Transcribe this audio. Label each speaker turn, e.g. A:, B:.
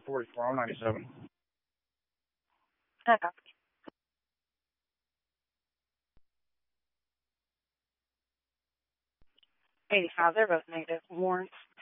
A: 44. I'm 97.
B: I copy. 85, they're both negative warrants.